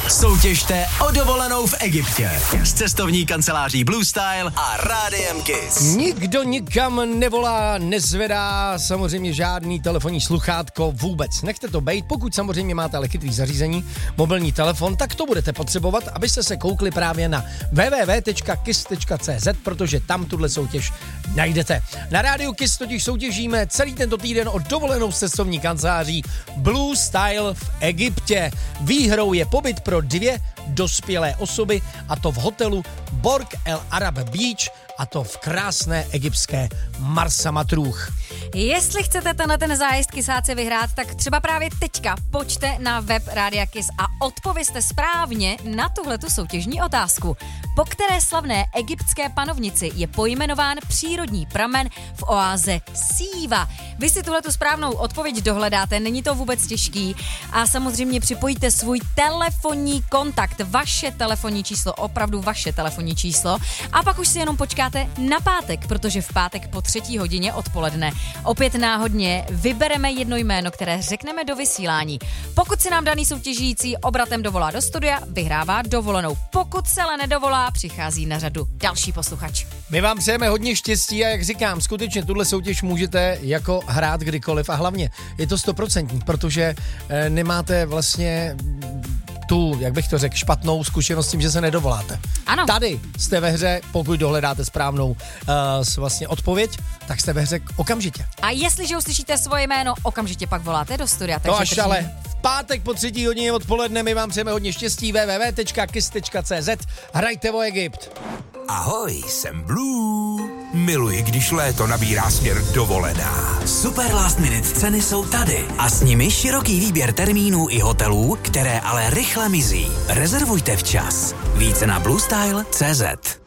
Soutěžte o dovolenou v Egyptě s cestovní kanceláří Blue Style a Rádiem Kiss. Nikdo nikam nevolá, nezvedá samozřejmě žádný telefonní sluchátko vůbec. Nechte to bejt, pokud samozřejmě máte ale chytrý zařízení, mobilní telefon, tak to budete potřebovat, abyste se koukli právě na www.kiss.cz, protože tam tuhle soutěž najdete. Na rádiu Kiss totiž soutěžíme celý tento týden o dovolenou s cestovní kanceláří Blue Style v Egyptě. Výhrou je pobyt pro 2 dospělé osoby, a to v hotelu Borg El Arab Beach, a to v krásné egyptské Marsa Matruh. Jestli chcete ten zájezd Kissáci vyhrát, tak třeba právě teďka pojďte na web Rádia Kiss a odpovězte správně na tuhletu soutěžní otázku. Po které slavné egyptské panovnici je pojmenován přírodní pramen v oáze Síva? Vy si tuhletu správnou odpověď dohledáte, není to vůbec těžký, a samozřejmě připojíte svůj telefonní kontakt, vaše telefonní číslo, opravdu vaše telefonní číslo, a pak už si jenom počkáte na pátek, protože v pátek po 3 hodině odpoledne opět náhodně vybereme jedno jméno, které řekneme do vysílání. Pokud se nám daný soutěžící obratem dovolá do studia, vyhrává dovolenou. Pokud se ale nedovolá, přichází na řadu další posluchač. My vám přejeme hodně štěstí a jak říkám, skutečně tuhle soutěž můžete jako hrát kdykoliv a hlavně je to 100%, protože nemáte vlastně tu, jak bych to řekl, špatnou zkušenost s tím, že se nedovoláte. Ano. Tady jste ve hře, pokud dohledáte správnou vlastně odpověď, tak jste ve hře okamžitě. A jestliže uslyšíte svoje jméno, okamžitě pak voláte do studia. To až ale v pátek po 3 hodině odpoledne my vám přejeme hodně štěstí. www.kiss.cz. Hrajte o Egypt. Ahoj, jsem Blue. Miluji, když léto nabírá směr dovolená. Super last minute ceny jsou tady a s nimi široký výběr termínů i hotelů, které ale rychle mizí. Rezervujte včas. Více na bluestyle.cz.